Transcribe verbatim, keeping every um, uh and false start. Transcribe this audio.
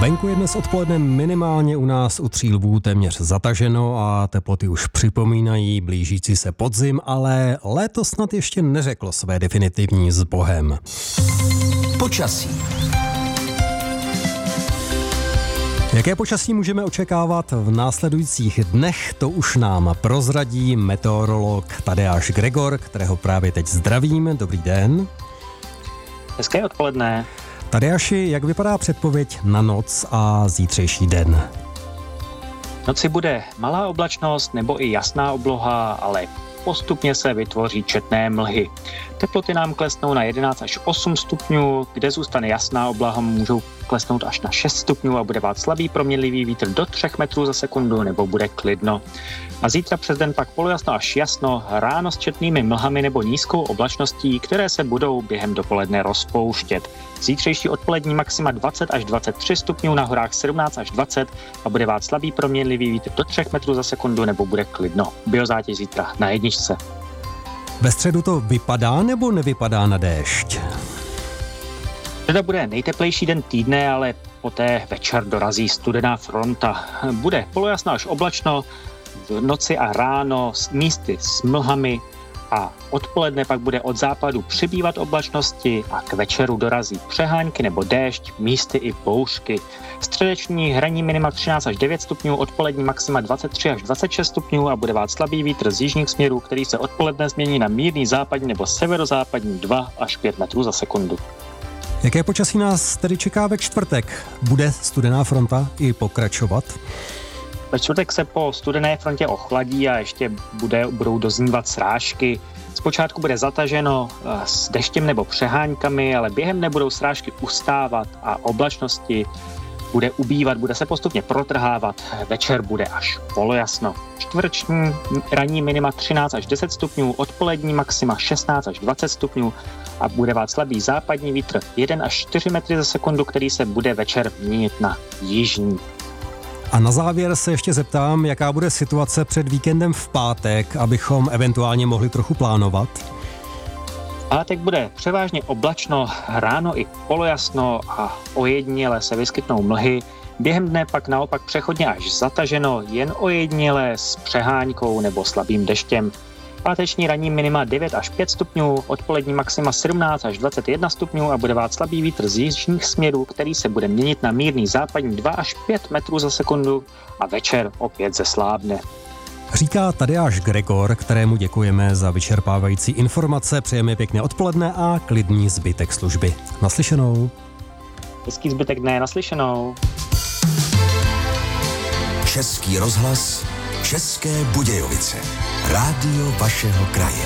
Venku je dnes odpoledne minimálně u nás u Tří lvů téměř zataženo a teploty už připomínají blížící se podzim, ale léto snad ještě neřeklo své definitivní s Bohem. Počasí. Jaké počasí můžeme očekávat v následujících dnech, to už nám prozradí meteorolog Tadeáš Gregor, kterého právě teď zdravím. Dobrý den. Hezké odpoledne. Tadeáši, jak vypadá předpověď na noc a zítřejší den? V noci bude malá oblačnost nebo i jasná obloha, ale postupně se vytvoří četné mlhy. Teploty nám klesnou na jedenáct až osm stupňů, kde zůstane jasná obloha, můžou klesnout až na šest stupňů a bude vát slabý proměnlivý vítr do tři metrů za sekundu nebo bude klidno. A zítra přes den pak polojasno až jasno, ráno s četnými mlhami nebo nízkou oblačností, které se budou během dopoledne rozpouštět. Zítřejší odpolední maxima dvacet až dvacet tři stupňů, na horách sedmnáct až dvacet a bude vát slabý proměnlivý vítr do tři metrů za sekundu nebo bude klidno. Biozátěž zítra na jedničce. Ve středu to vypadá nebo nevypadá na déšť? Středa bude nejteplejší den týdne, ale poté večer dorazí studená fronta. Bude polojasno až oblačno, v noci a ráno s místy s mlhami a odpoledne pak bude od západu přibývat oblačnosti a k večeru dorazí přehánky nebo déšť, místy i bouřky. Středeční hraní minima třináct až devět stupňů, odpolední maxima dvacet tři až dvacet šest stupňů a bude vát slabý vítr z jižních směrů, který se odpoledne změní na mírný západní nebo severozápadní dva až pět metrů za sekundu. Jaké počasí nás tedy čeká ve čtvrtek? Bude studená fronta i pokračovat? Ve čtvrtek se po studené frontě ochladí a ještě bude, budou doznívat srážky. Zpočátku bude zataženo s deštěm nebo přeháňkami, ale během dne budou srážky ustávat a oblačnosti bude ubývat, bude se postupně protrhávat. Večer bude až polojasno. Čtvrteční ranní minima třináct až deset stupňů, odpolední maxima šestnáct až dvacet stupňů a bude vát slabý západní vítr jeden až čtyři metry za sekundu, který se bude večer měnit na jižní. A na závěr se ještě zeptám, jaká bude situace před víkendem v pátek, abychom eventuálně mohli trochu plánovat. V pátek bude převážně oblačno, ráno i polojasno a ojediněle se vyskytnou mlhy. Během dne pak naopak přechodně až zataženo, jen ojediněle s přeháňkou nebo slabým deštěm. Páteční ranní minima devět až pět stupňů, odpolední maxima sedmnáct až dvacet jedna stupňů a bude vát slabý vítr z jižních směrů, který se bude měnit na mírný západní dva až pět metrů za sekundu a večer opět zeslábne. Říká Tadeáš Gregor, kterému děkujeme za vyčerpávající informace, přejeme pěkné odpoledne a klidný zbytek služby. Naslyšenou. Hezký zbytek dne, naslyšenou. Český rozhlas, České Budějovice. Rádio vašeho kraje.